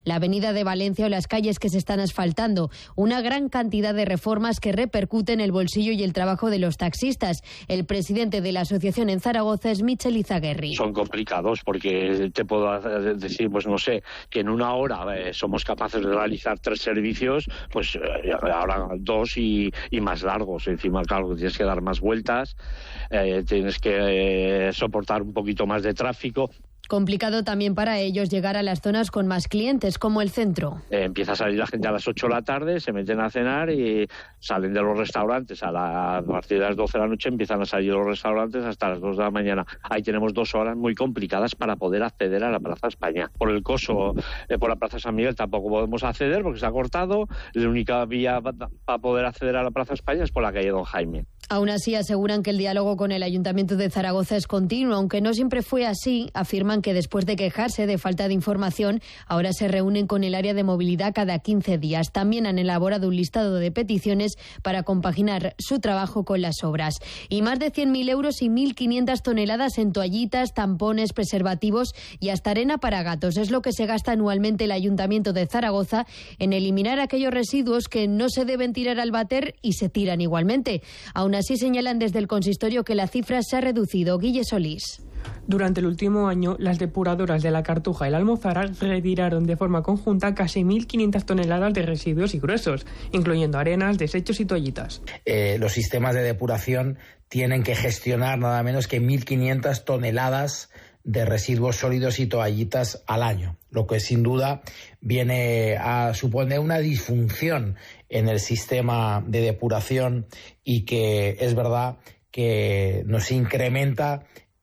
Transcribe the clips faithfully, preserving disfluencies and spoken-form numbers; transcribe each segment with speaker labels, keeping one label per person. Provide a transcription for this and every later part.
Speaker 1: la avenida de Valencia o las calles que se están asfaltando. Una gran cantidad de reformas que repercuten en el bolsillo y el trabajo de los taxistas. El presidente de la asociación en Zaragoza es Michel Izaguirre.
Speaker 2: Son complicados porque te puedo decir, pues no sé, que en una hora eh, somos capaces de realizar tres servicios, pues eh, ahora dos y, y más largos. Encima, claro, tienes que dar más vueltas, eh, tienes que eh, soportar un poquito más de tráfico.
Speaker 1: Complicado también para ellos llegar a las zonas con más clientes, como el centro.
Speaker 2: Eh, empieza a salir la gente a las ocho de la tarde, se meten a cenar y salen de los restaurantes a, la, a partir de las doce de la noche, empiezan a salir de los restaurantes hasta las dos de la mañana. Ahí tenemos dos horas muy complicadas para poder acceder a la Plaza España. Por el Coso, eh, por la Plaza San Miguel tampoco podemos acceder porque se ha cortado. La única vía para poder acceder a la Plaza España es por la calle Don Jaime.
Speaker 1: Aún así, aseguran que el diálogo con el Ayuntamiento de Zaragoza es continuo, aunque no siempre fue así. Afirman que después de quejarse de falta de información, ahora se reúnen con el área de movilidad cada quince días. También han elaborado un listado de peticiones para compaginar su trabajo con las obras. Y más de cien mil euros y mil quinientas toneladas en toallitas, tampones, preservativos y hasta arena para gatos. Es lo que se gasta anualmente el Ayuntamiento de Zaragoza en eliminar aquellos residuos que no se deben tirar al váter y se tiran igualmente. Aún así, señalan desde el consistorio que la cifra se ha reducido. Guille Solís.
Speaker 3: Durante el último año, las depuradoras de la Cartuja y la Almozara retiraron de forma conjunta casi mil quinientas toneladas de residuos y gruesos, incluyendo arenas, desechos y toallitas.
Speaker 4: Eh, los sistemas de depuración tienen que gestionar nada menos que mil quinientas toneladas de residuos sólidos y toallitas al año, lo que sin duda viene a suponer una disfunción en el sistema de depuración y que es verdad que nos incrementa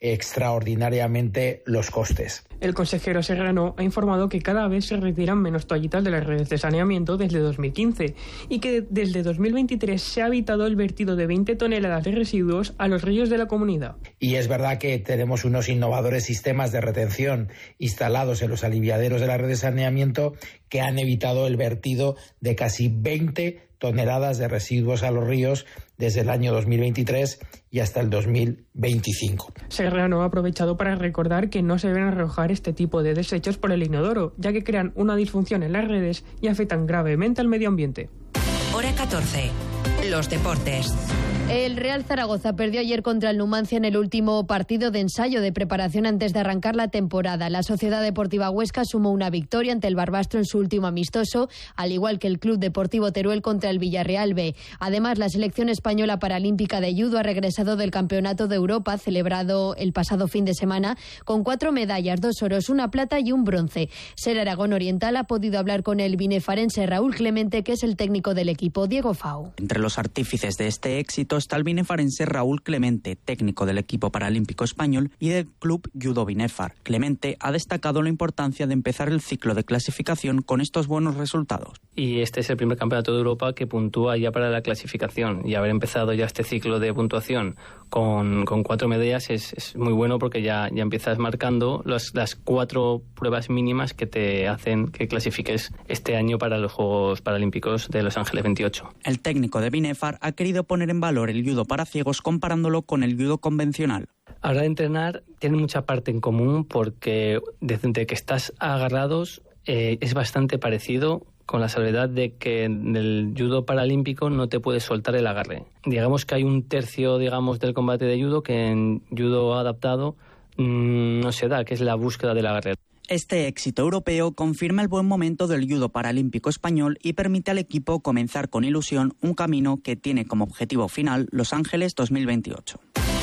Speaker 4: extraordinariamente los costes.
Speaker 3: El consejero Serrano ha informado que cada vez se retiran menos toallitas de las redes de saneamiento desde dos mil quince y que desde dos mil veintitrés se ha evitado el vertido de veinte toneladas de residuos a los ríos de la comunidad.
Speaker 4: Y es verdad que tenemos unos innovadores sistemas de retención instalados en los aliviaderos de la red de saneamiento que han evitado el vertido de casi veinte toneladas de residuos a los ríos desde el año dos mil veintitrés y hasta el dos mil veinticinco.
Speaker 3: Serrano ha aprovechado para recordar que no se deben arrojar este tipo de desechos por el inodoro, ya que crean una disfunción en las redes y afectan gravemente al medio ambiente.
Speaker 5: Hora catorce. Los deportes.
Speaker 1: El Real Zaragoza perdió ayer contra el Numancia en el último partido de ensayo de preparación antes de arrancar la temporada. La Sociedad Deportiva Huesca sumó una victoria ante el Barbastro en su último amistoso, al igual que el Club Deportivo Teruel contra el Villarreal B. Además, la selección española paralímpica de judo ha regresado del Campeonato de Europa, celebrado el pasado fin de semana, con cuatro medallas, dos oros, una plata y un bronce. Ser Aragón Oriental ha podido hablar con el binefarense Raúl Clemente, que es el técnico del equipo. Diego Fau.
Speaker 6: Entre los artífices de este éxito está el binefarense Raúl Clemente, técnico del equipo paralímpico español y del club Judo Binefar. Clemente ha destacado la importancia de empezar el ciclo de clasificación con estos buenos resultados.
Speaker 7: Y este es el primer campeonato de Europa que puntúa ya para la clasificación, y haber empezado ya este ciclo de puntuación con, con cuatro medallas es, es muy bueno porque ya, ya empiezas marcando los, las cuatro pruebas mínimas que te hacen que clasifiques este año para los Juegos Paralímpicos de Los Ángeles veintiocho.
Speaker 6: El técnico de Binefar ha querido poner en valor el judo para ciegos comparándolo con el judo convencional.
Speaker 7: A la hora de entrenar tiene mucha parte en común porque desde que estás agarrados eh, es bastante parecido, con la salvedad de que en el judo paralímpico no te puedes soltar el agarre. Digamos que hay un tercio, digamos, del combate de judo que en judo adaptado mmm, no se da, que es la búsqueda del agarre.
Speaker 6: Este éxito europeo confirma el buen momento del judo paralímpico español y permite al equipo comenzar con ilusión un camino que tiene como objetivo final Los Ángeles dos mil veintiocho.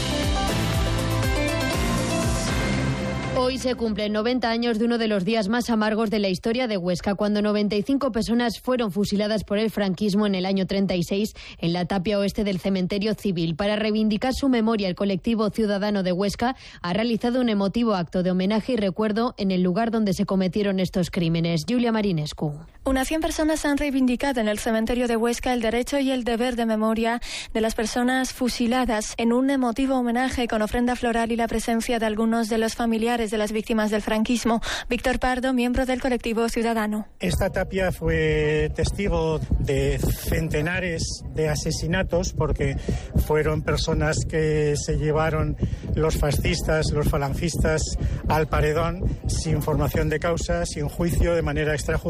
Speaker 1: Hoy se cumplen noventa años de uno de los días más amargos de la historia de Huesca, cuando noventa y cinco personas fueron fusiladas por el franquismo en el año treinta y seis en la tapia oeste del cementerio civil. Para reivindicar su memoria, el colectivo ciudadano de Huesca ha realizado un emotivo acto de homenaje y recuerdo en el lugar donde se cometieron estos crímenes. Julia Marinescu.
Speaker 8: Unas cien personas han reivindicado en el cementerio de Huesca el derecho y el deber de memoria de las personas fusiladas en un emotivo homenaje con ofrenda floral y la presencia de algunos de los familiares de las víctimas del franquismo. Víctor Pardo, miembro del colectivo ciudadano.
Speaker 9: Esta tapia fue testigo de centenares de asesinatos porque fueron personas que se llevaron los fascistas, los falangistas al paredón sin formación de causa, sin juicio, de manera extrajudicial.